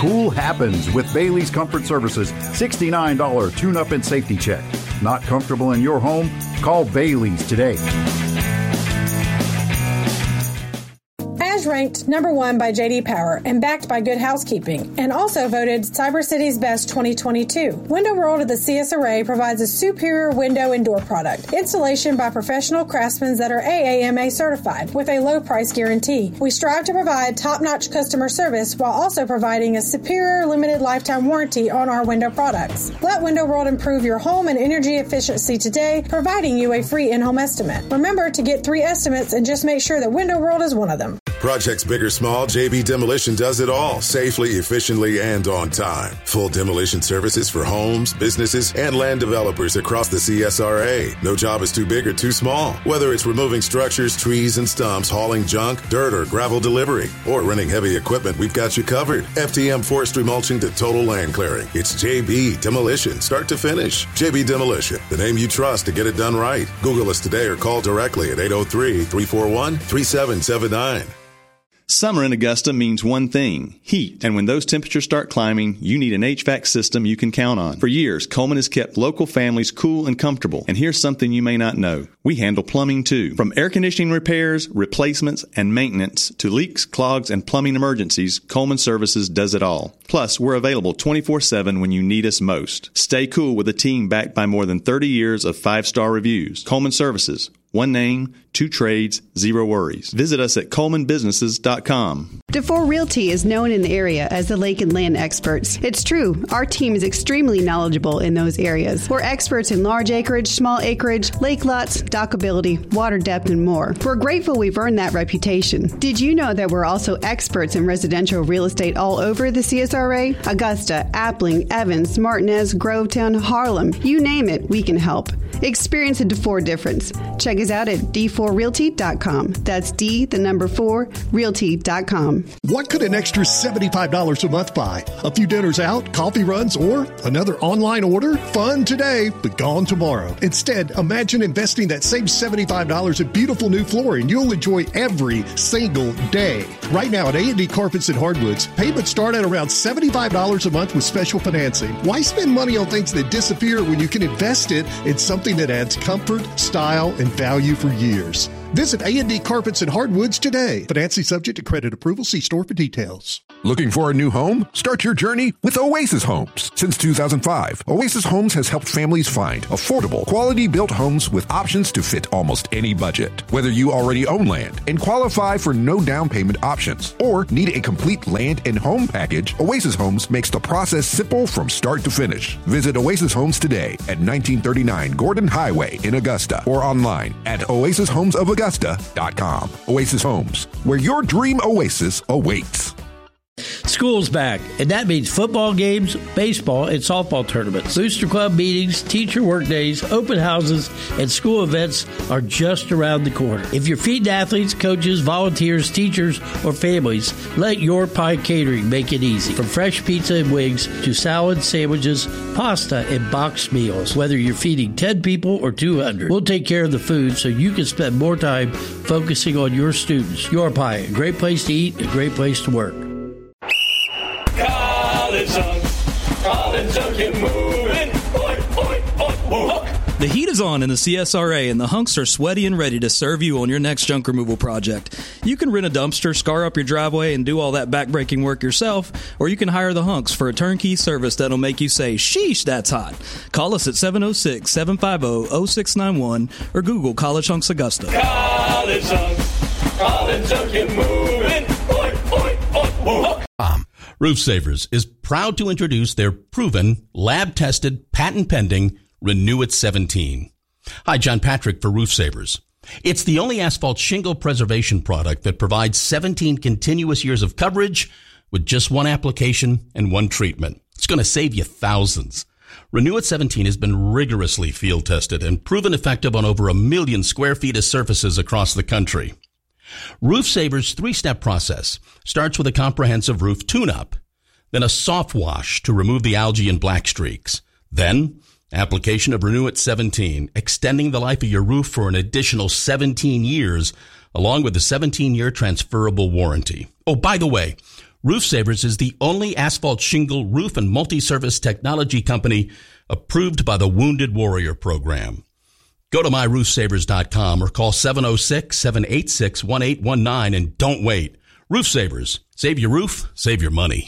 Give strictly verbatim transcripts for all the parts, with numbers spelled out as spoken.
Cool happens with Bailey's Comfort Services sixty-nine dollars tune-up and safety check. Not comfortable in your home? Call Bailey's today. As ranked number one by J D Power and backed by Good Housekeeping, and also voted Cyber City's Best twenty twenty-two. Window World of the C S R A provides a superior window and door product. Installation by professional craftsmen that are A A M A certified with a low price guarantee. We strive to provide top-notch customer service while also providing a superior limited lifetime warranty on our window products. Let Window World improve your home and energy efficiency today, providing you a free in-home estimate. Remember to get three estimates and just make sure that Window World is one of them. Projects big or small, J B Demolition does it all safely, efficiently, and on time. Full demolition services for homes, businesses, and land developers across the C S R A. No job is too big or too small. Whether it's removing structures, trees, and stumps, hauling junk, dirt, or gravel delivery, or renting heavy equipment, we've got you covered. F T M forestry mulching to total land clearing. It's J B Demolition, start to finish. J B Demolition, the name you trust to get it done right. Google us today or call directly at eight oh three, three four one, three seven seven nine. Summer in Augusta means one thing, heat. And when those temperatures start climbing, you need an H V A C system you can count on. For years, Coleman has kept local families cool and comfortable. And here's something you may not know. We handle plumbing too. From air conditioning repairs, replacements, and maintenance to leaks, clogs, and plumbing emergencies, Coleman Services does it all. Plus, we're available twenty-four seven when you need us most. Stay cool with a team backed by more than thirty years of five-star reviews. Coleman Services. One name, two trades, zero worries. Visit us at coleman businesses dot com. DeFore Realty is known in the area as the lake and land experts. It's true. Our team is extremely knowledgeable in those areas. We're experts in large acreage, small acreage, lake lots, dockability, water depth, and more. We're grateful we've earned that reputation. Did you know that we're also experts in residential real estate all over the C S R A? Augusta, Appling, Evans, Martinez, Grovetown, Harlem. You name it, we can help. Experience a DeFore difference. Check us out at d four realty dot com. That's D, the number four, realty dot com. What could an extra seventy-five dollars a month buy? A few dinners out, coffee runs, or another online order? Fun today, but gone tomorrow. Instead, imagine investing that same seventy-five dollars in beautiful new flooring you'll enjoy every single day. Right now at A and D Carpets and Hardwoods, payments start at around seventy-five dollars a month with special financing. Why spend money on things that disappear when you can invest it in something that adds comfort, style, and value for years? Visit A and D Carpets and Hardwoods today. Financing subject to credit approval. See store for details. Looking for a new home? Start your journey with Oasis Homes. Since two thousand five, Oasis Homes has helped families find affordable, quality-built homes with options to fit almost any budget. Whether you already own land and qualify for no down payment options or need a complete land and home package, Oasis Homes makes the process simple from start to finish. Visit Oasis Homes today at nineteen thirty-nine Gordon Highway in Augusta or online at oasis homes of augusta dot com. Oasis Homes, where your dream oasis awaits. School's back, and that means football games, baseball, and softball tournaments. Booster Club meetings, teacher work days, open houses, and school events are just around the corner. If you're feeding athletes, coaches, volunteers, teachers, or families, let Your Pie Catering make it easy. From fresh pizza and wings to salads, sandwiches, pasta, and boxed meals. Whether you're feeding ten people or two hundred, we'll take care of the food so you can spend more time focusing on your students. Your Pie, a great place to eat, a great place to work. College Hunk, College Hunk, you're moving. Oink, oink, oink, oink. The heat is on in the C S R A, and the Hunks are sweaty and ready to serve you on your next junk removal project. You can rent a dumpster, scar up your driveway, and do all that backbreaking work yourself, or you can hire the Hunks for a turnkey service that'll make you say, sheesh, that's hot. Call us at seven oh six, seven five zero, zero six nine one or Google College Hunks Augusta. College Hunk, College Hunk, you're moving. Oink, oink, oink, oink. Um, Roof Savers is proud to introduce their proven, lab-tested, patent-pending Renew It seventeen. Hi, John Patrick for Roof Savers. It's the only asphalt shingle preservation product that provides seventeen continuous years of coverage with just one application and one treatment. It's going to save you thousands. Renew It seventeen has been rigorously field tested and proven effective on over a million square feet of surfaces across the country. Roof Savers' three-step process starts with a comprehensive roof tune-up, then a soft wash to remove the algae and black streaks, then application of Renew It seventeen, extending the life of your roof for an additional seventeen years, along with a seventeen-year transferable warranty. Oh, by the way, Roof Savers is the only asphalt shingle roof and multi-service technology company approved by the Wounded Warrior Program. Go to my roof savers dot com or call seven oh six, seven eight six, one eight one nine and don't wait. Roof Savers. Save your roof, save your money.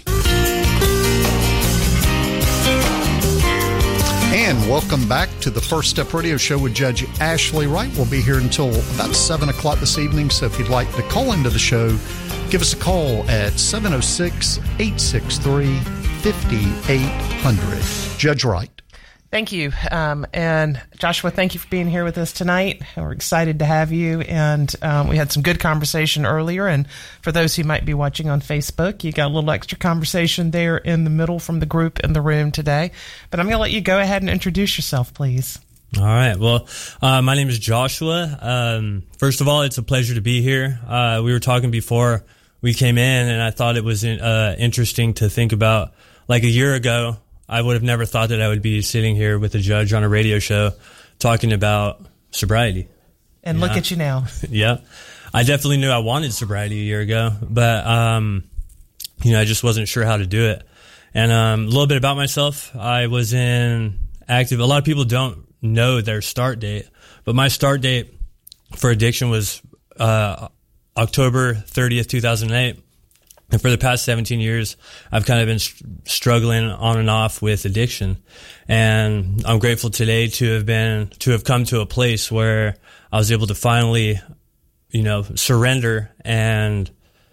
And welcome back to the First Step Radio Show with Judge Ashley Wright. We'll be here until about seven o'clock this evening, so if you'd like to call into the show, give us a call at seven oh six, eight six three, five eight hundred. Judge Wright. Thank you. Um, and Joshua, thank you for being here with us tonight. We're excited to have you. And um, we had some good conversation earlier. And for those who might be watching on Facebook, you got a little extra conversation there in the middle from the group in the room today. But I'm going to let you go ahead and introduce yourself, please. All right. Well, uh, my name is Joshua. Um, first of all, it's a pleasure to be here. Uh, we were talking before we came in, and I thought it was uh, interesting to think about, like a year ago, I would have never thought that I would be sitting here with a judge on a radio show talking about sobriety. And look at you now. Yeah. I definitely knew I wanted sobriety a year ago, but, um, you know, I just wasn't sure how to do it. And um, a little bit about myself. I was in active. A lot of people don't know their start date, but my start date for addiction was uh, October thirtieth, two thousand eight. And for the past seventeen years, I've kind of been st- struggling on and off with addiction. And I'm grateful today to have been, to have come to a place where I was able to finally, you know, surrender and,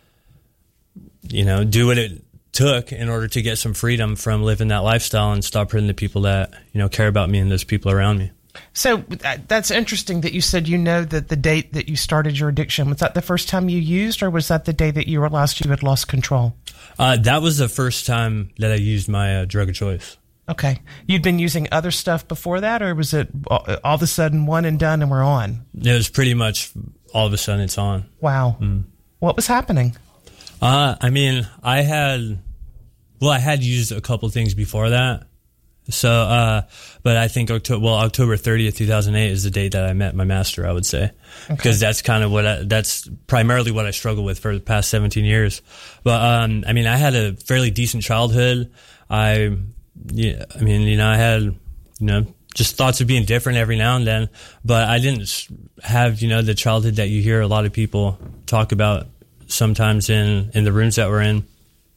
you know, do what it took in order to get some freedom from living that lifestyle and stop hurting the people that, you know, care about me and those people around me. So that's interesting that you said you know that the date that you started your addiction. Was that the first time you used, or was that the day that you realized you had lost control? Uh, that was the first time that I used my uh, drug of choice. Okay. You'd been using other stuff before that, or was it all of a sudden one and done and we're on? It was pretty much all of a sudden it's on. Wow. Mm. What was happening? Uh, I mean, I had, well, I had used a couple things before that. So, uh, but I think October, well, October thirtieth, two thousand eight is the date that I met my master, I would say, okay. Because that's kind of what I, that's primarily what I struggled with for the past seventeen years. But, um, I mean, I had a fairly decent childhood. I, yeah, I mean, you know, I had, you know, just thoughts of being different every now and then, but I didn't have, you know, the childhood that you hear a lot of people talk about sometimes in, in the rooms that we're in.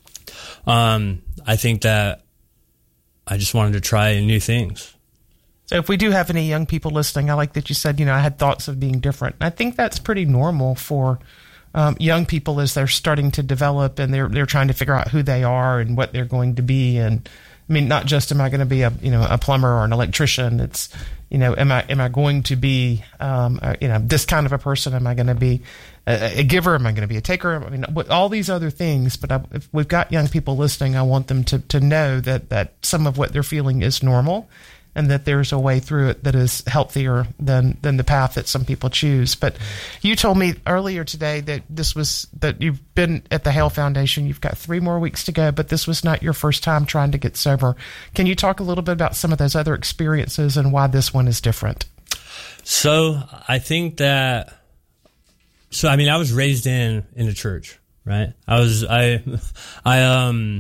Um, I think that I just wanted to try new things. So if we do have any young people listening, I like that you said, you know, I had thoughts of being different. I think that's pretty normal for um, young people as they're starting to develop and they're they're trying to figure out who they are and what they're going to be. And I mean, not just am I going to be a you know a plumber or an electrician. It's you know, am I am I going to be um, a, you know this kind of a person? Am I going to be a, a giver? Am I going to be a taker? I mean, all these other things. But I, if we've got young people listening, I want them to to know that that some of what they're feeling is normal, and that there's a way through it that is healthier than than the path that some people choose. But you told me earlier today that this was that you've been at the Hale Foundation. You've got three more weeks to go, but this was not your first time trying to get sober. Can you talk a little bit about some of those other experiences and why this one is different? So I think that. So I mean, I was raised in in a church, right? I was I I um.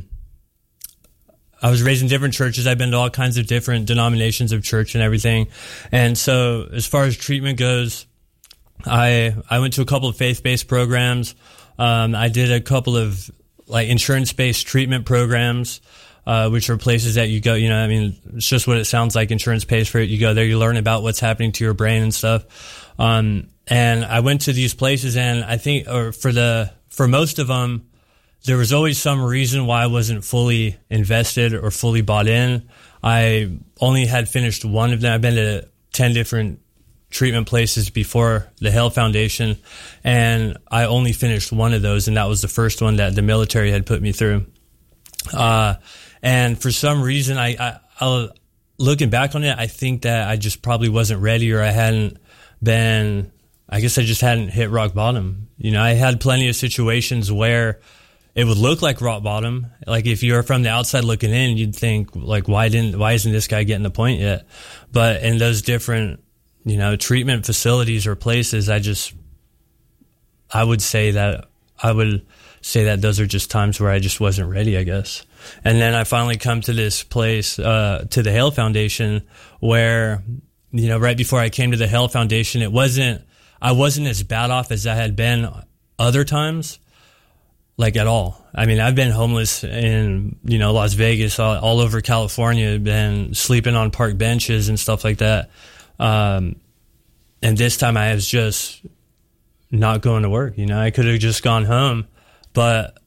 I was raised in different churches. I've been to all kinds of different denominations of church and everything. And so as far as treatment goes, I I went to a couple of faith-based programs. Um, I did a couple of like insurance-based treatment programs, uh, which are places that you go, you know, I mean, it's just what it sounds like. Insurance pays for it. You go there, you learn about what's happening to your brain and stuff. Um, and I went to these places and I think, or for the, for most of them, there was always some reason why I wasn't fully invested or fully bought in. I only had finished one of them. I've been to ten different treatment places before the Hale Foundation, and I only finished one of those, and that was the first one that the military had put me through. Uh, and for some reason, I, I, I'll, looking back on it, I think that I just probably wasn't ready, or I hadn't been, I guess I just hadn't hit rock bottom. You know, I had plenty of situations where it would look like rock bottom. Like if you're from the outside looking in, you'd think like, why didn't, why isn't this guy getting the point yet? But in those different, you know, treatment facilities or places, I just, I would say that I would say that those are just times where I just wasn't ready, I guess. And then I finally come to this place, uh, to the Hale Foundation, where, you know, right before I came to the Hale Foundation, it wasn't, I wasn't as bad off as I had been other times, like at all. I mean, I've been homeless in, you know, Las Vegas, all, all over California, been sleeping on park benches and stuff like that. Um, and this time I was just not going to work. You know, I could have just gone home, but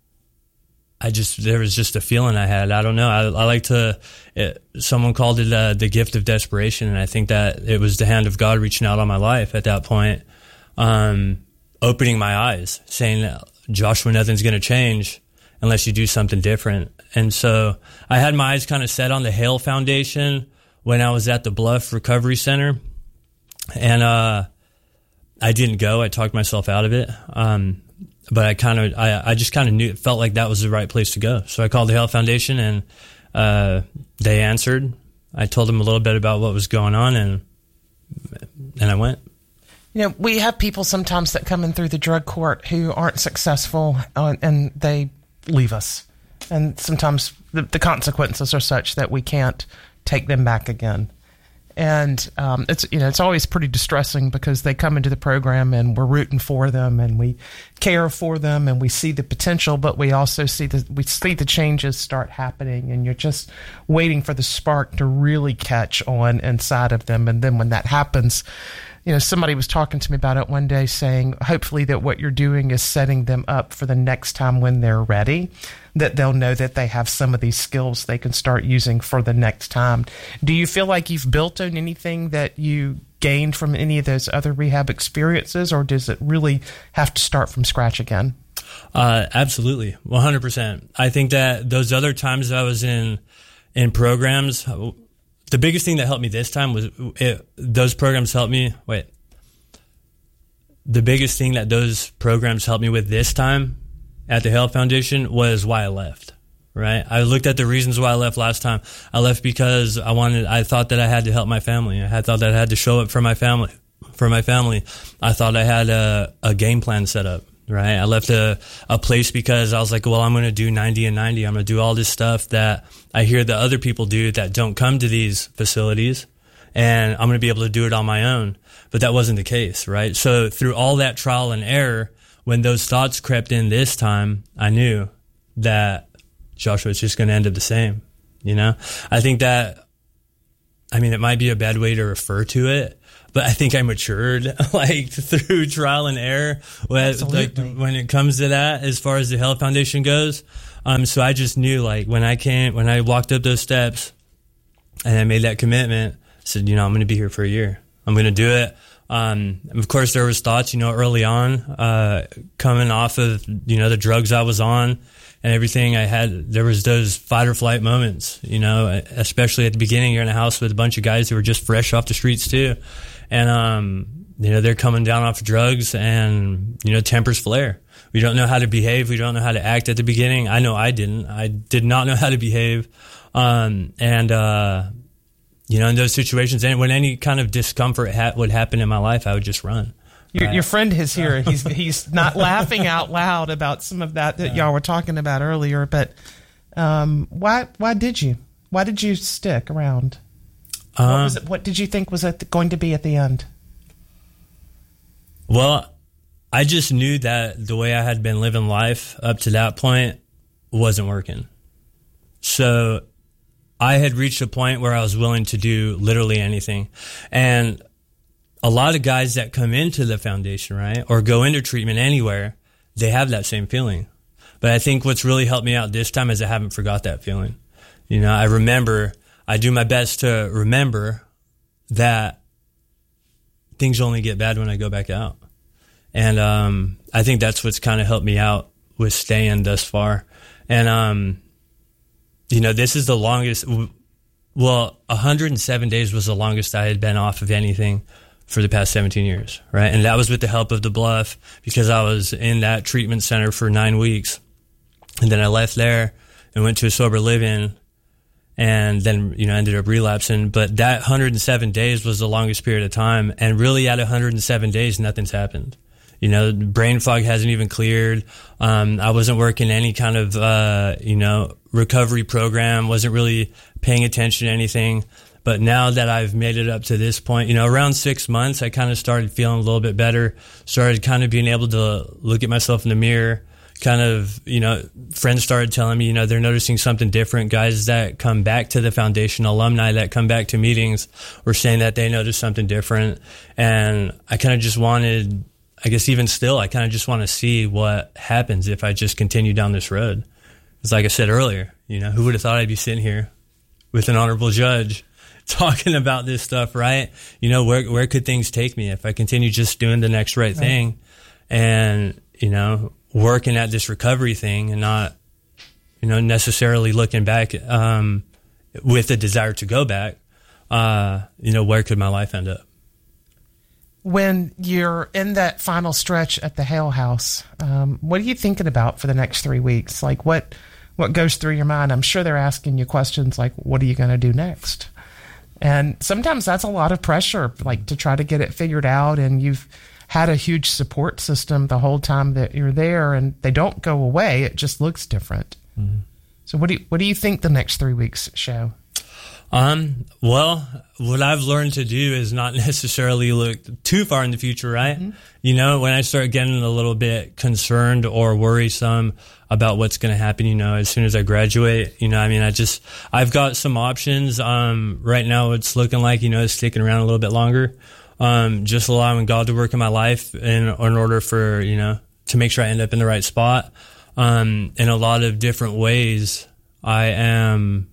I just, there was just a feeling I had. I don't know. I, I like to, it, someone called it uh, the gift of desperation. And I think that it was the hand of God reaching out on my life at that point, um, opening my eyes, saying, Joshua, nothing's going to change unless you do something different. And so I had my eyes kind of set on the Hale Foundation when I was at the Bluff Recovery Center. And, uh, I didn't go. I talked myself out of it. Um, But I kind of, I, I just kind of knew, it felt like that was the right place to go. So I called the Hale Foundation, and uh, they answered. I told them a little bit about what was going on, and and I went. You know, we have people sometimes that come in through the drug court who aren't successful, uh, and they leave us. And sometimes the, the consequences are such that we can't take them back again. And um, it's you know it's always pretty distressing because they come into the program and we're rooting for them and we care for them and we see the potential, but we also see the we see the changes start happening, and you're just waiting for the spark to really catch on inside of them. And then when that happens, you know, somebody was talking to me about it one day, saying hopefully that what you're doing is setting them up for the next time when they're ready, that they'll know that they have some of these skills they can start using for the next time. Do you feel like you've built on anything that you gained from any of those other rehab experiences, or does it really have to start from scratch again? Uh, absolutely. one hundred percent. I think that those other times I was in, in programs, the biggest thing that helped me this time was it, those programs helped me. Wait. The biggest thing that those programs helped me with this time at the Hale Foundation was why I left, right? I looked at the reasons why I left last time. I left because I wanted, I thought that I had to help my family. I had thought that I had to show up for my family, for my family. I thought I had a, a game plan set up, right? I left a, a place because I was like, well, I'm going to do ninety and ninety. I'm going to do all this stuff that I hear that other people do that don't come to these facilities, and I'm going to be able to do it on my own. But that wasn't the case, right? So through all that trial and error, when those thoughts crept in this time, I knew that Joshua was just going to end up the same, you know? I think that, I mean, it might be a bad way to refer to it, but I think I matured, like, through trial and error when, like, when it comes to that, as far as the Hale Foundation goes. Um, so I just knew, like, when I came, when I walked up those steps and I made that commitment, I said, you know, I'm going to be here for a year. I'm going to do it. Um, of course, there was thoughts, you know, early on, uh, coming off of, you know, the drugs I was on and everything I had, there was those fight or flight moments, you know, especially at the beginning. You're in a house with a bunch of guys who were just fresh off the streets too. And, um, you know, they're coming down off drugs and, you know, tempers flare. We don't know how to behave. We don't know how to act at the beginning. I know I didn't. I did not know how to behave. Um, and, uh, you know, in those situations, and when any kind of discomfort ha- would happen in my life, I would just run. Your, your friend is here. He's he's not laughing out loud about some of that that y'all were talking about earlier. But um, why why did you why did you stick around? Um, what was it? What did you think was at the, going to be at the end? Well, I just knew that the way I had been living life up to that point wasn't working. So I had reached a point where I was willing to do literally anything. And a lot of guys that come into the foundation, right, or go into treatment anywhere, they have that same feeling. But I think what's really helped me out this time is I haven't forgot that feeling. You know, I remember, I do my best to remember that things only get bad when I go back out. And um, I think that's what's kind of helped me out with staying thus far. And, um, you know, this is the longest, well, one hundred seven days was the longest I had been off of anything for the past seventeen years, right? And that was with the help of the Bluff, because I was in that treatment center for nine weeks. And then I left there and went to a sober living, and then, you know, ended up relapsing. But that one hundred seven days was the longest period of time. And really at one hundred seven days, nothing's happened. You know, the brain fog hasn't even cleared. Um, I wasn't working any kind of, uh, you know, recovery program, wasn't really paying attention to anything. But now that I've made it up to this point, you know, around six months, I kind of started feeling a little bit better, started kind of being able to look at myself in the mirror, kind of, you know, friends started telling me, you know, they're noticing something different. Guys that come back to the foundation, alumni that come back to meetings were saying that they noticed something different. And I kind of just wanted, I guess even still, I kind of just want to see what happens if I just continue down this road. It's like I said earlier, you know, who would have thought I'd be sitting here with an honorable judge talking about this stuff, right? You know, where where could things take me if I continue just doing the next right, right. thing and, you know, working at this recovery thing and not, you know, necessarily looking back um, with a desire to go back, uh, you know, where could my life end up? When you're in that final stretch at the Hale House, um, what are you thinking about for the next three weeks? Like what, what goes through your mind? I'm sure they're asking you questions like, what are you going to do next? And sometimes that's a lot of pressure, like to try to get it figured out. And you've had a huge support system the whole time that you're there, and they don't go away. It just looks different. Mm-hmm. So what do you, what do you think the next three weeks show? Um, well, what I've learned to do is not necessarily look too far in the future, right? Mm-hmm. You know, when I start getting a little bit concerned or worrisome about what's going to happen, you know, as soon as I graduate, you know, I mean, I just, I've got some options. Um, right now it's looking like, you know, sticking around a little bit longer. Um, just allowing God to work in my life in, in order for, you know, to make sure I end up in the right spot. Um, in a lot of different ways, I am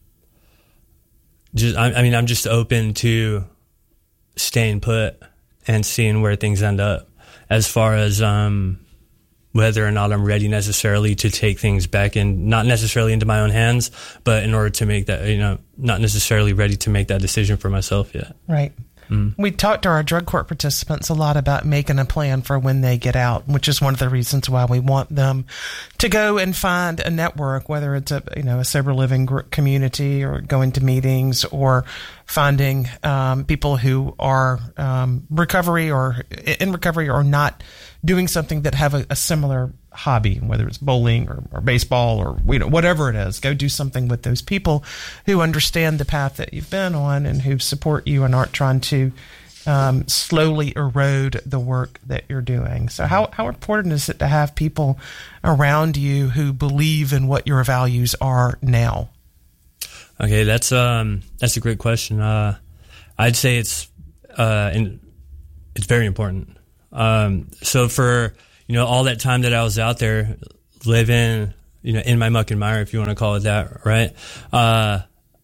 just, I, I mean, I'm just open to staying put and seeing where things end up as far as, um, whether or not I'm ready necessarily to take things back in, not necessarily into my own hands, but in order to make that, you know, not necessarily ready to make that decision for myself yet. Right. Mm. We talked to our drug court participants a lot about making a plan for when they get out, which is one of the reasons why we want them to go and find a network, whether it's a, you know, a sober living group community or going to meetings or finding um, people who are um, recovery or in recovery or not doing something that have a, a similar hobby, whether it's bowling or, or baseball or, you know, whatever it is. Go do something with those people who understand the path that you've been on and who support you and aren't trying to um, slowly erode the work that you're doing. So how, how important is it to have people around you who believe in what your values are now? Okay, that's um that's a great question. Uh, I'd say it's uh in, it's very important. Um, so for you know all that time that I was out there living, you know, in my muck and mire, if you want to call it that, right? Uh,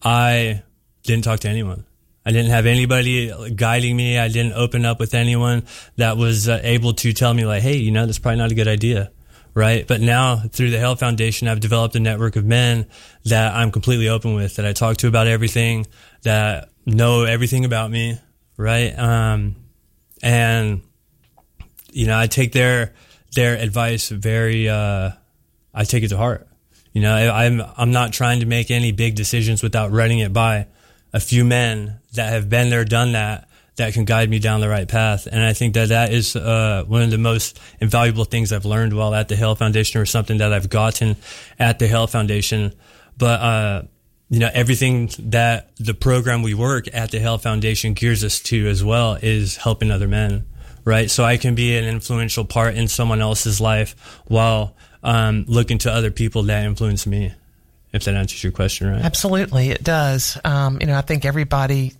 I didn't talk to anyone. I didn't have anybody guiding me. I didn't open up with anyone that was uh, able to tell me like, hey, you know, that's probably not a good idea. Right. But now through the Hale Foundation, I've developed a network of men that I'm completely open with, that I talk to about everything, that know everything about me. Right. Um, and, you know, I take their, their advice very, uh, I take it to heart. You know, I, I'm, I'm not trying to make any big decisions without running it by a few men that have been there, done that, that can guide me down the right path. And I think that that is uh, one of the most invaluable things I've learned while at the Hale Foundation, or something that I've gotten at the Hale Foundation. But, uh, you know, everything that the program we work at the Hale Foundation gears us to as well is helping other men, right? So I can be an influential part in someone else's life while um, looking to other people that influence me, if that answers your question, right? Absolutely, it does. Um, you know, I think everybody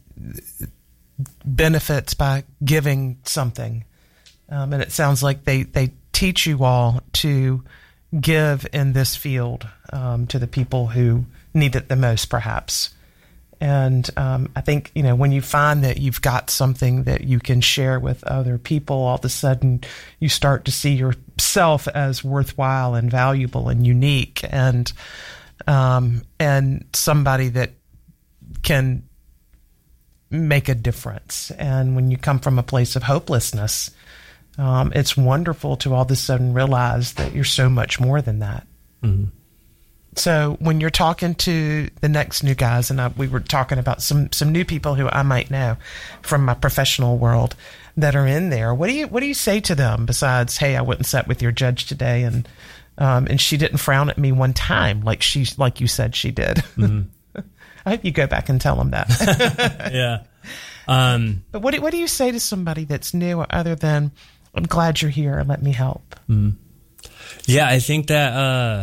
benefits by giving something. Um, and it sounds like they, they teach you all to give in this field um, to the people who need it the most, perhaps. And um, I think, you know, when you find that you've got something that you can share with other people, all of a sudden you start to see yourself as worthwhile and valuable and unique and um, and somebody that can make a difference. And when you come from a place of hopelessness, um, it's wonderful to all of a sudden realize that you're so much more than that. Mm-hmm. So when you're talking to the next new guys, and I, we were talking about some, some new people who I might know from my professional world that are in there, what do you what do you say to them besides, hey, I went and sat with your judge today, and um, and she didn't frown at me one time like she like you said she did. Mm-hmm. I hope you go back and tell them that. Yeah. Um, but what do, what do you say to somebody that's new other than, I'm glad you're here, let me help? Mm. Yeah, I think that uh,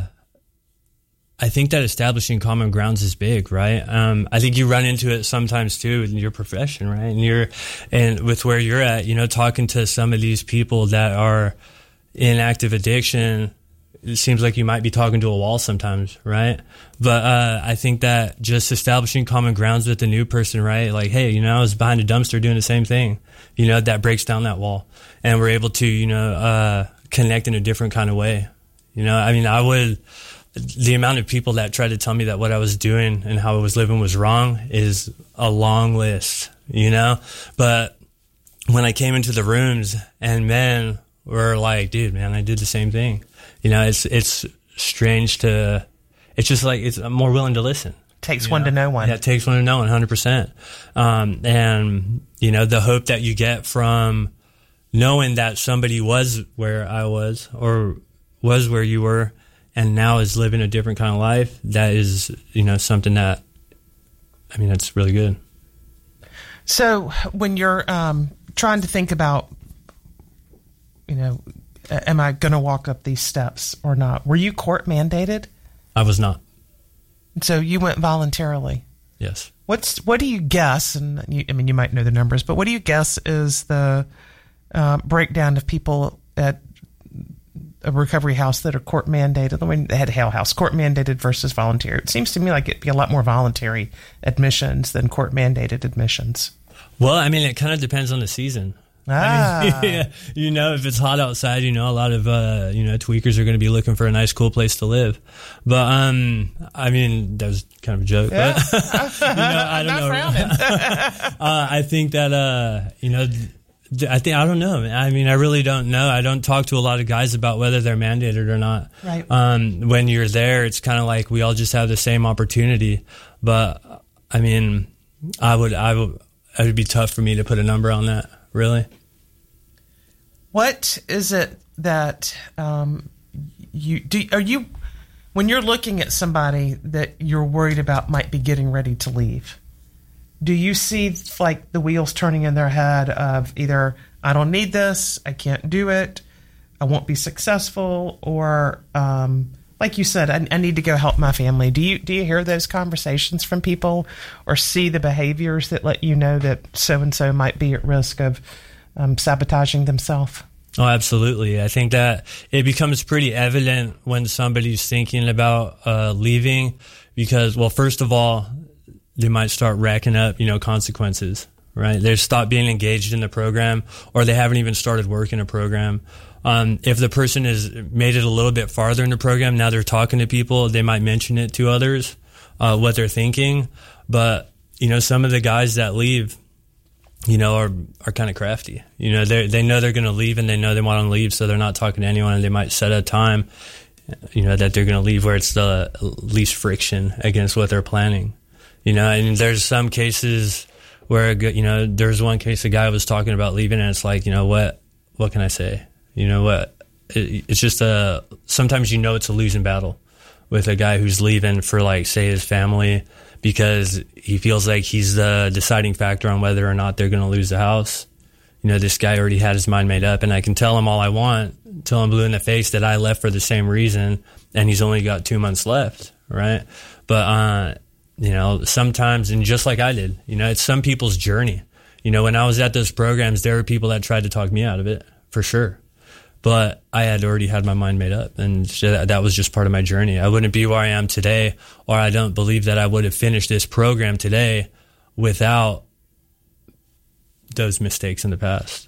I think that establishing common grounds is big, right? Um, I think you run into it sometimes too in your profession, right? And you're and with where you're at, you know, talking to some of these people that are in active addiction, it seems like you might be talking to a wall sometimes, right? But uh, I think that just establishing common grounds with the new person, right? Like, hey, you know, I was behind a dumpster doing the same thing. You know, that breaks down that wall. And we're able to, you know, uh, connect in a different kind of way. You know, I mean, I would, the amount of people that tried to tell me that what I was doing and how I was living was wrong is a long list, you know? But when I came into the rooms and men were like, dude, man, I did the same thing. You know, it's it's strange to, it's just like, it's I'm more willing to listen. Takes one know? to know one. Yeah, it takes one to know one, one hundred percent. Um, and, you know, the hope that you get from knowing that somebody was where I was or was where you were and now is living a different kind of life, that is, you know, something that, I mean, that's really good. So when you're um, trying to think about, you know, am I going to walk up these steps or not? Were you court mandated? I was not. So you went voluntarily? Yes. What's what do you guess? And you, I mean, you might know the numbers, but what do you guess is the uh, breakdown of people at a recovery house that are court mandated? I mean, they had Hale House, court mandated versus voluntary. It seems to me like it'd be a lot more voluntary admissions than court mandated admissions. Well, I mean, it kind of depends on the season. Ah. I mean, yeah, you know, if it's hot outside, you know, a lot of, uh, you know, tweakers are going to be looking for a nice, cool place to live. But, um, I mean, that was kind of a joke, yeah. but, you know, I don't know. uh, I think that, uh, you know, th- I think, I don't know. I mean, I really don't know. I don't talk to a lot of guys about whether they're mandated or not. Right. Um, when you're there, it's kind of like we all just have the same opportunity. But, I mean, I would, I would, it would be tough for me to put a number on that. Really? What is it that um, you do? Are you, when you're looking at somebody that you're worried about might be getting ready to leave, do you see like the wheels turning in their head of either I don't need this, I can't do it, I won't be successful, or um, like you said, I, I need to go help my family? Do you do you hear those conversations from people, or see the behaviors that let you know that so and so might be at risk of um, sabotaging themselves? Oh, absolutely. I think that it becomes pretty evident when somebody's thinking about uh, leaving, because, well, first of all, they might start racking up, you know, consequences, right? They stop being engaged in the program, or they haven't even started working a program. Um, if the person has made it a little bit farther in the program, now they're talking to people, they might mention it to others, uh, what they're thinking. But, you know, some of the guys that leave, you know, are, are kind of crafty. You know, they they know they're going to leave and they know they want to leave, so they're not talking to anyone, and they might set a time, you know, that they're going to leave where it's the least friction against what they're planning. You know, and there's some cases where, you know, there's one case a guy was talking about leaving, and it's like, you know, what, what can I say? You know what? It, it's just a, sometimes you know it's a losing battle with a guy who's leaving for, like, say, his family, because he feels like he's the deciding factor on whether or not they're going to lose the house. You know, this guy already had his mind made up, and I can tell him all I want, till I'm blue in the face that I left for the same reason, and he's only got two months left, right? But, uh, you know, sometimes, and just like I did, you know, it's some people's journey. You know, when I was at those programs, there were people that tried to talk me out of it, for sure. But I had already had my mind made up, and that was just part of my journey. I wouldn't be where I am today, or I don't believe that I would have finished this program today without those mistakes in the past.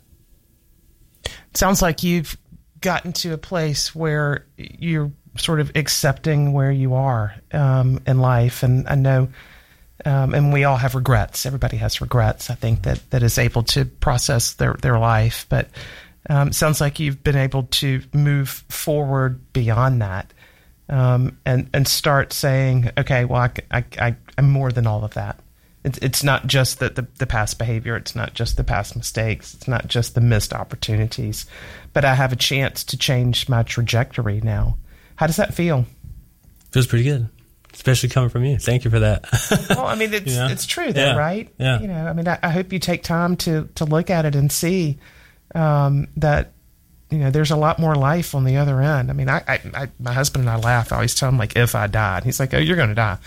It sounds like you've gotten to a place where you're sort of accepting where you are um, in life. And I know, um, and we all have regrets. Everybody has regrets, I think, that, that is able to process their, their life. But Um, sounds like you've been able to move forward beyond that. um, and and start saying, okay, well, I, I, I, I'm more than all of that. It's it's not just the, the the past behavior. It's not just the past mistakes. It's not just the missed opportunities, but I have a chance to change my trajectory now. How does that feel? Feels pretty good. Especially coming from you. Thank you for that. Well, I mean, it's you know? it's true, though, yeah. right? Yeah. You know, I mean, I, I hope you take time to, to look at it and see um, that, you know, there's a lot more life on the other end. I mean, I, I, I my husband and I laugh. I always tell him, like, if I died. He's like, oh, you're going to die.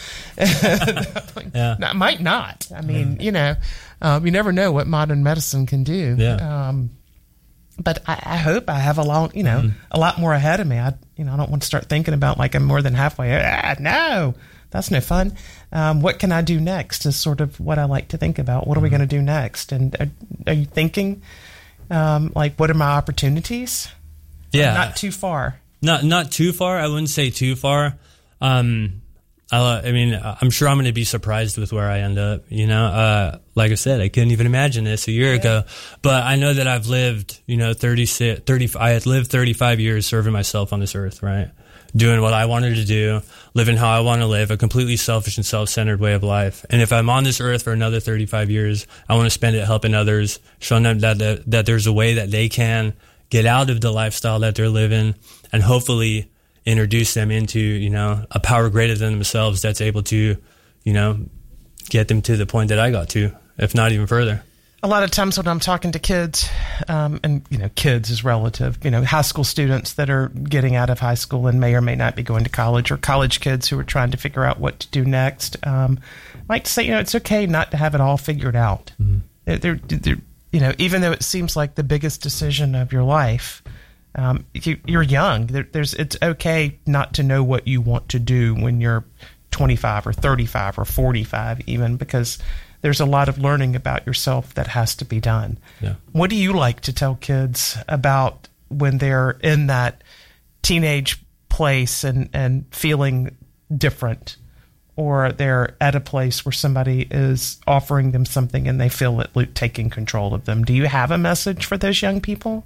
Like, yeah. I might not. I mean, yeah. you know, um, you never know what modern medicine can do. Yeah. Um, but I, I hope I have a long, you know, mm-hmm. a lot more ahead of me. I, you know, I don't want to start thinking about like I'm more than halfway. Ah, no, that's no fun. Um, what can I do next is sort of what I like to think about. What are mm-hmm. we going to do next? And are, are you thinking, um, like, what are my opportunities? Yeah, not too far. Not not too far. I wouldn't say too far. Um, I, I mean, I'm sure I'm going to be surprised with where I end up. You know, uh, like I said, I couldn't even imagine this a year yeah. ago. But I know that I've lived, you know, thirty-six, thirty. I had lived thirty-five years serving myself on this earth, right? Doing what I wanted to do, living how I want to live, a completely selfish and self-centered way of life. And if I'm on this earth for another thirty-five years, I want to spend it helping others, showing them that that, that there's a way that they can get out of the lifestyle that they're living, and hopefully introduce them into, you know, a power greater than themselves that's able to, you know, get them to the point that I got to, if not even further. A lot of times when I'm talking to kids, um, and, you know, kids is relative, you know, high school students that are getting out of high school and may or may not be going to college, or college kids who are trying to figure out what to do next, um, I like to say, you know, it's okay not to have it all figured out. Mm-hmm. They're, they're, you know, even though it seems like the biggest decision of your life, Um, you, you're young. There, there's, it's okay not to know what you want to do when you're twenty-five or thirty-five or forty-five, even, because there's a lot of learning about yourself that has to be done. Yeah. What do you like to tell kids about when they're in that teenage place and, and feeling different, or they're at a place where somebody is offering them something and they feel it taking control of them? Do you have a message for those young people?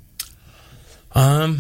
Um,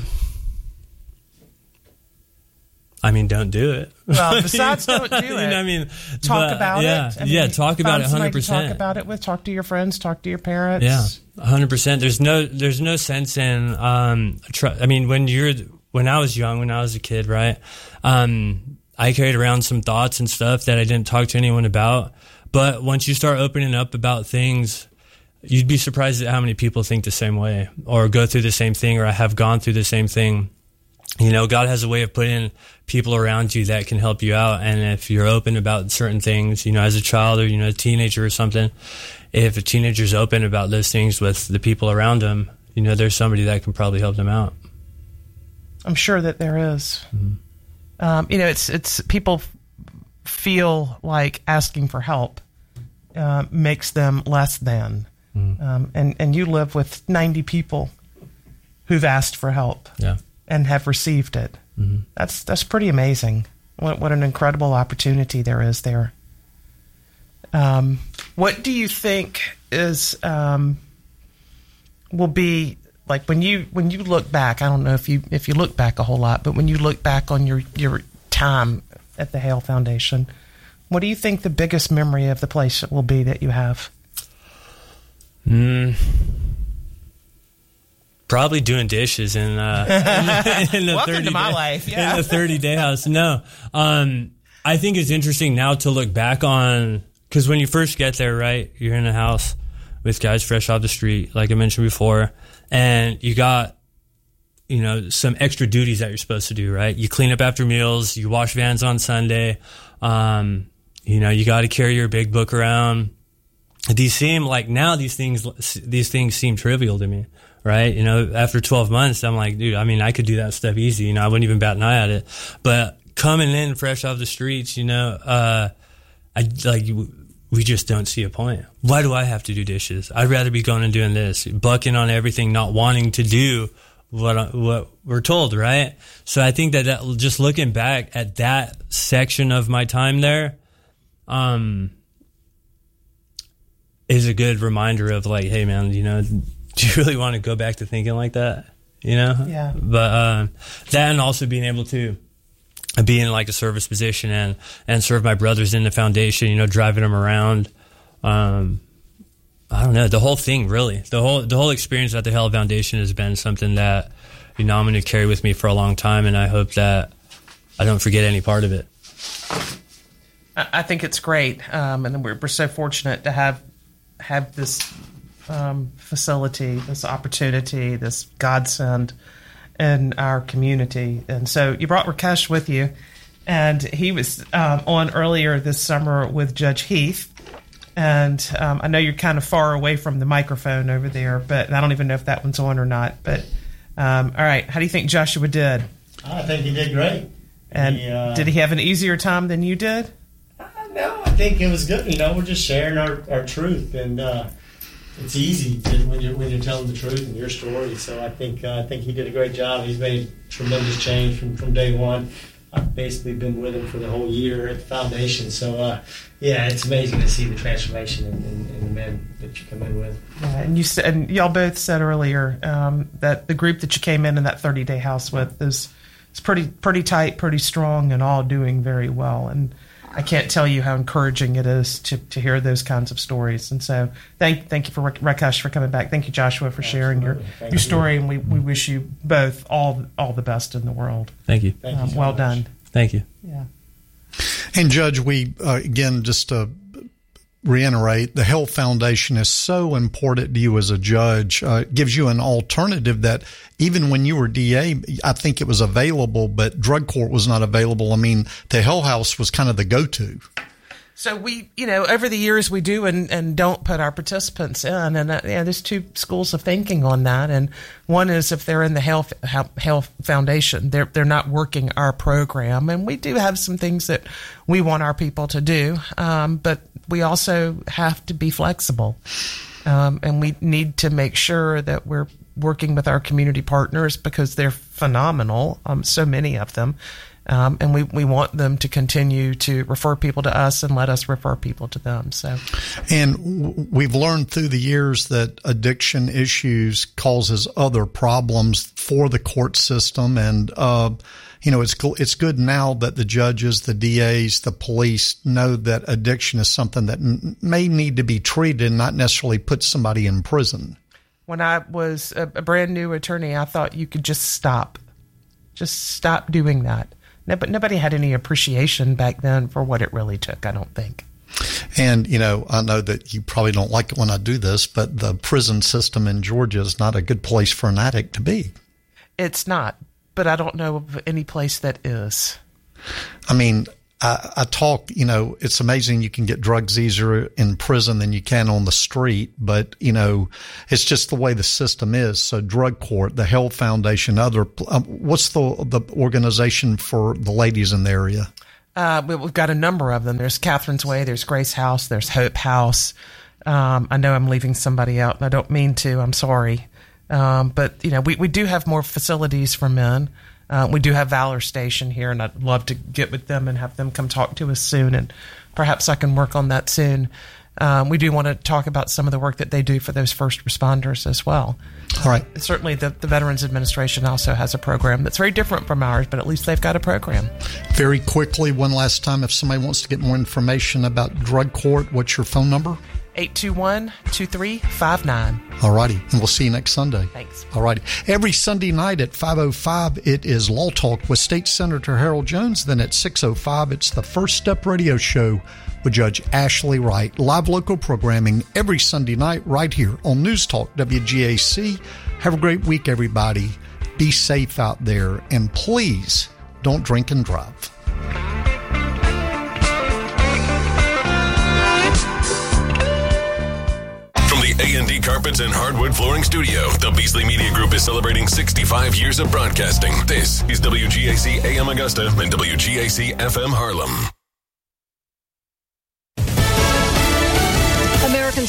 I mean, don't do it. Well, besides don't do it, you know, I mean, talk but, about yeah, it. I mean, yeah, talk about it one hundred percent. Talk about it with, talk to your friends, talk to your parents. Yeah, one hundred percent. There's no, there's no sense in, um, tr- I mean, when you're, when I was young, when I was a kid, right, um, I carried around some thoughts and stuff that I didn't talk to anyone about. But once you start opening up about things, you'd be surprised at how many people think the same way, or go through the same thing, or have gone through the same thing. You know, God has a way of putting people around you that can help you out. And if you're open about certain things, you know, as a child or, you know, a teenager or something, if a teenager's open about those things with the people around them, you know, there's somebody that can probably help them out. I'm sure that there is. Mm-hmm. Um, you know, it's, it's, people feel like asking for help uh, makes them less than. Mm. Um, and, and you live with ninety people who've asked for help yeah. and have received it. Mm-hmm. That's that's pretty amazing. What what an incredible opportunity there is there. Um, what do you think is um, will be like when you when you look back? I don't know if you if you look back a whole lot, but when you look back on your your time at the Hale Foundation, what do you think the biggest memory of the place will be that you have? Mm, probably doing dishes in, uh, in, in the Welcome thirty to my day, life. Yeah. in the thirty day house. No, um, I think it's interesting now to look back on, because when you first get there, right, you're in a house with guys fresh off the street, like I mentioned before, and you got, you know, some extra duties that you're supposed to do, right? You clean up after meals, you wash vans on Sunday, um, you know, you got to carry your big book around. These seem like now these things, these things seem trivial to me, right? You know, after twelve months, I'm like, dude, I mean, I could do that stuff easy. You know, I wouldn't even bat an eye at it. But coming in fresh off the streets, you know, uh, I like, we just don't see a point. Why do I have to do dishes? I'd rather be going and doing this, bucking on everything, not wanting to do what, what we're told, right? So I think that, that just looking back at that section of my time there, um, is a good reminder of like, hey man, you know, do you really want to go back to thinking like that? You know? Yeah. But uh, that, and also being able to be in like a service position and, and serve my brothers in the foundation, you know, driving them around. Um, I don't know, the whole thing really, the whole, the whole experience at the Hale Foundation has been something that, you know, I'm going to carry with me for a long time. And I hope that I don't forget any part of it. I think it's great. Um, and we're, we're so fortunate to have, have this, um, facility, this opportunity, this godsend in our community. And so you brought Rakesh with you, and he was um, on earlier this summer with Judge Heath. And um, I know you're kind of far away from the microphone over there, but I don't even know if that one's on or not. But um, all right, how do you think Joshua did? I think he did great. And he, uh, did he have an easier time than you did? Uh, no, I think it was good. You know, we're just sharing our, our truth, and uh, it's easy to, when you're when you're telling the truth and your story. So I think uh, I think he did a great job. He's made tremendous change from, from day one. I've basically been with him for the whole year at the foundation. So uh, yeah, it's amazing to see the transformation in, in, in the men that you come in with. Yeah, and you said, and y'all both said earlier um, that the group that you came in in that thirty day house with is is pretty pretty tight, pretty strong, and all doing very well. And I can't tell you how encouraging it is to, to hear those kinds of stories. And so thank thank you for Rakesh for coming back. Thank you, Joshua, for sharing your, your story. And we, we wish you both all all the best in the world. Thank you. Thank um, you so well much. done. Thank you. Yeah. And Judge, we uh, again just to reiterate, the Hale Foundation is so important to you as a judge. Uh, it gives you an alternative that even when you were D A, I think it was available, but drug court was not available. I mean, the Hale House was kind of the go-to. So we, you know, over the years we do and, and don't put our participants in. And uh, yeah, there's two schools of thinking on that. And one is if they're in the Hale, Hale Foundation, they're, they're not working our program. And we do have some things that we want our people to do. Um, but we also have to be flexible. Um, and we need to make sure that we're working with our community partners because they're phenomenal, um, so many of them. Um, and we, we want them to continue to refer people to us and let us refer people to them. So, and w- we've learned through the years that addiction issues causes other problems for the court system. And, uh, you know, it's it's good now that the judges, the D As, the police know that addiction is something that n- may need to be treated and not necessarily put somebody in prison. When I was a, a brand new attorney, I thought you could just stop, just stop doing that. No, but nobody had any appreciation back then for what it really took, I don't think. And, you know, I know that you probably don't like it when I do this, but the prison system in Georgia is not a good place for an addict to be. It's not, but I don't know of any place that is. I mean, I, I talk, you know, it's amazing you can get drugs easier in prison than you can on the street, but, you know, it's just the way the system is. So drug court, the Hale Foundation, other, um, what's the, the organization for the ladies in the area? Uh, we've got a number of them. There's Catherine's Way, there's Grace House, there's Hope House. Um, I know I'm leaving somebody out and I don't mean to, I'm sorry. Um, but, you know, we, we do have more facilities for men. Uh, we do have Valor Station here, and I'd love to get with them and have them come talk to us soon, and perhaps I can work on that soon. Um, we do want to talk about some of the work that they do for those first responders as well. All right. Uh, certainly the, the Veterans Administration also has a program that's very different from ours, but at least they've got a program. Very quickly, one last time, if somebody wants to get more information about drug court, what's your phone number? eight two one, two three five nine. All righty. And we'll see you next Sunday. Thanks. All righty. Every Sunday night at five oh five, it is Law Talk with State Senator Harold Jones. Then at six oh five, it's the First Step Radio Show with Judge Ashley Wright. Live local programming every Sunday night right here on News Talk W G A C. Have a great week, everybody. Be safe out there. And please don't drink and drive. A and D Carpets and Hardwood Flooring Studio. The Beasley Media Group is celebrating sixty-five years of broadcasting. This is W G A C A M Augusta and W G A C F M Harlem. Americans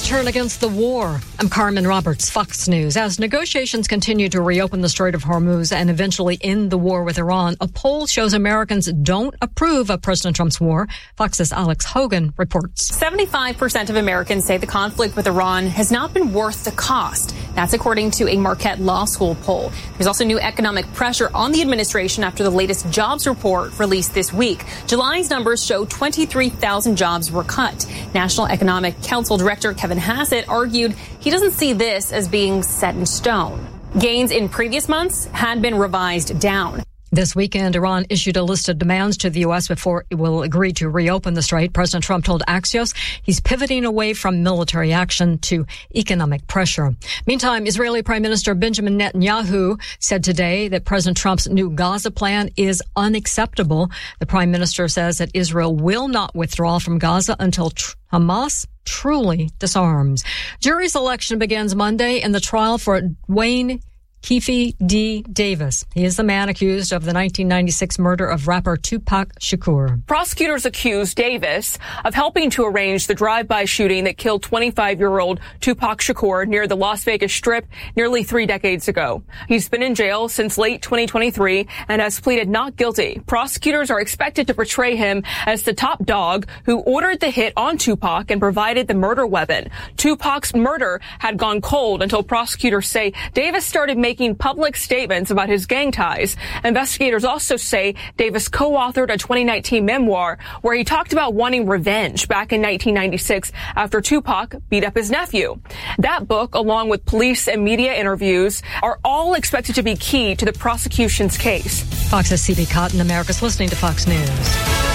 turn against the war. I'm Carmen Roberts, Fox News. As negotiations continue to reopen the Strait of Hormuz and eventually end the war with Iran, a poll shows Americans don't approve of President Trump's war. Fox's Alex Hogan reports. seventy-five percent of Americans say the conflict with Iran has not been worth the cost. That's according to a Marquette Law School poll. There's also new economic pressure on the administration after the latest jobs report released this week. July's numbers show twenty-three thousand jobs were cut. National Economic Council Director Kevin Hassett argued he doesn't see this as being set in stone. Gains in previous months had been revised down. This weekend, Iran issued a list of demands to the U S before it will agree to reopen the strait. President Trump told Axios he's pivoting away from military action to economic pressure. Meantime, Israeli Prime Minister Benjamin Netanyahu said today that President Trump's new Gaza plan is unacceptable. The Prime Minister says that Israel will not withdraw from Gaza until tr- Hamas truly disarms. Jury selection begins Monday in the trial for Dwayne Keefe D. Davis. He is the man accused of the nineteen ninety-six murder of rapper Tupac Shakur. Prosecutors accuse Davis of helping to arrange the drive-by shooting that killed twenty-five-year-old Tupac Shakur near the Las Vegas Strip nearly three decades ago. He's been in jail since late twenty twenty-three and has pleaded not guilty. Prosecutors are expected to portray him as the top dog who ordered the hit on Tupac and provided the murder weapon. Tupac's murder had gone cold until prosecutors say Davis started making making public statements about his gang ties. Investigators also say Davis co-authored a twenty nineteen memoir where he talked about wanting revenge back in nineteen ninety-six after Tupac beat up his nephew. That book, along with police and media interviews, are all expected to be key to the prosecution's case. Fox's C B Cotton, America's listening to Fox News.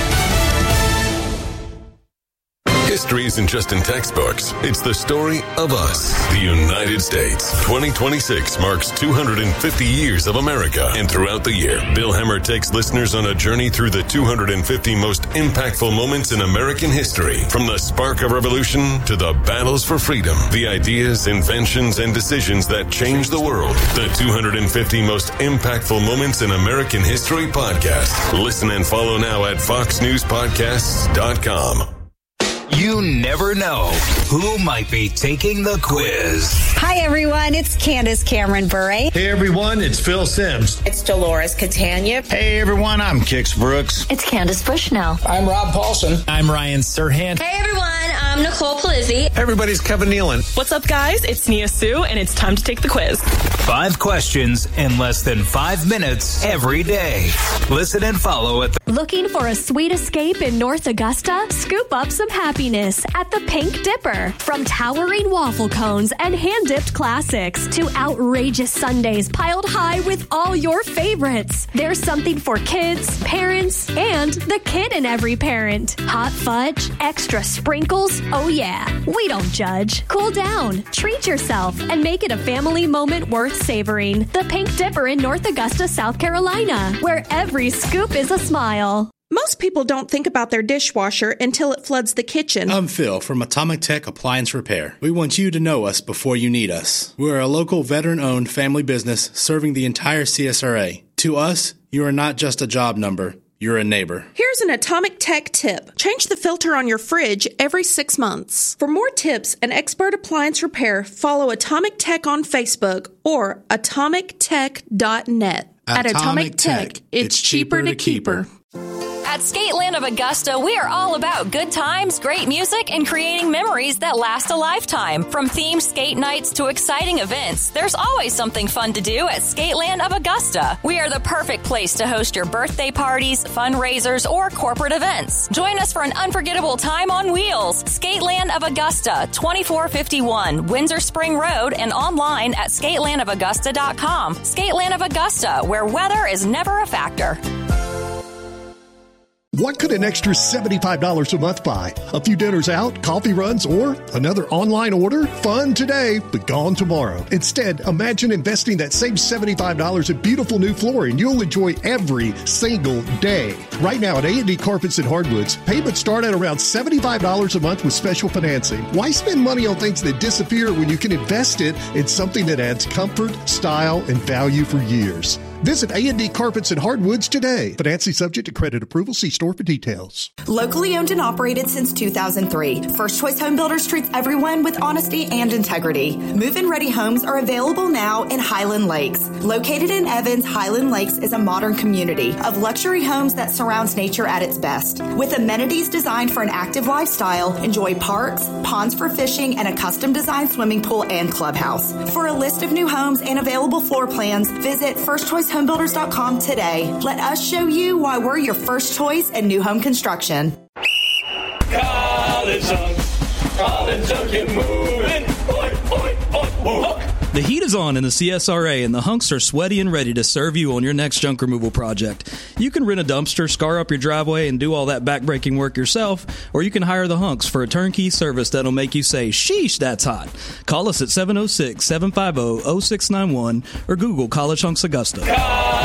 History isn't just in textbooks. It's the story of us, the United States. twenty twenty-six marks two hundred fifty years of America. And throughout the year, Bill Hemmer takes listeners on a journey through the two hundred fifty most impactful moments in American history. From the spark of revolution to the battles for freedom, the ideas, inventions, and decisions that changed the world. The two hundred fifty most impactful moments in American history podcast. Listen and follow now at fox news podcasts dot com. You never know who might be taking the quiz. Hi, everyone. It's Candace Cameron Bure. Hey, everyone. It's Phil Sims. It's Dolores Catania. Hey, everyone. I'm Kix Brooks. It's Candace Bushnell. I'm Rob Paulson. I'm Ryan Serhant. Hey, everyone. I'm Nicole Polizzi. Everybody's Kevin Nealon. What's up, guys? It's Nia Sue, and it's time to take the quiz. Five questions in less than five minutes every day. Listen and follow at the... Looking for a sweet escape in North Augusta? Scoop up some happiness at the Pink Dipper. From towering waffle cones and hand-dipped classics to outrageous sundaes piled high with all your favorites. There's something for kids, parents, and the kid in every parent. Hot fudge, extra sprinkles. Oh yeah, we don't judge. Cool down, treat yourself, and make it a family moment worth savoring. The Pink Dipper in North Augusta, South Carolina, where every scoop is a smile. Most people don't think about their dishwasher until it floods the kitchen. I'm Phil from Atomic Tech Appliance Repair. We want you to know us before you need us. We're a local veteran-owned family business serving the entire C S R A. To us, you are not just a job number. You're a neighbor. Here's an Atomic Tech tip. Change the filter on your fridge every six months. For more tips and expert appliance repair, follow Atomic Tech on Facebook or atomic tech dot net. At Atomic Tech, it's cheaper to keep her. At Skateland of Augusta, we are all about good times, great music, and creating memories that last a lifetime. From themed skate nights to exciting events, there's always something fun to do at Skateland of Augusta. We are the perfect place to host your birthday parties, fundraisers, or corporate events. Join us for an unforgettable time on wheels. Skateland of Augusta, twenty-four fifty-one Windsor Spring Road, and online at skateland of augusta dot com. Skateland of Augusta, where weather is never a factor. What could an extra seventy-five dollars a month buy? A few dinners out, coffee runs, or another online order? Fun today, but gone tomorrow. Instead, imagine investing that same seventy-five dollars in beautiful new flooring you'll enjoy every single day. Right now at A and D Carpets and Hardwoods, payments start at around seventy-five dollars a month with special financing. Why spend money on things that disappear when you can invest it in something that adds comfort, style, and value for years? Visit A and D Carpets and Hardwoods today. Financing subject to credit approval. See store for details. Locally owned and operated since two thousand three. First Choice Home Builders treats everyone with honesty and integrity. Move-in ready homes are available now in Highland Lakes. Located in Evans, Highland Lakes is a modern community of luxury homes that surrounds nature at its best. With amenities designed for an active lifestyle, enjoy parks, ponds for fishing, and a custom-designed swimming pool and clubhouse. For a list of new homes and available floor plans, visit first choice home builders dot com today. Let us show you why we're your first choice in new home construction. College Hunks, College Hunk, get moving. Oi, oi, oi, oi. The heat is on in the C S R A, and the hunks are sweaty and ready to serve you on your next junk removal project. You can rent a dumpster, scar up your driveway, and do all that backbreaking work yourself, or you can hire the hunks for a turnkey service that'll make you say, sheesh, that's hot. Call us at seven oh six, seven five oh, oh six nine one or Google College Hunks Augusta.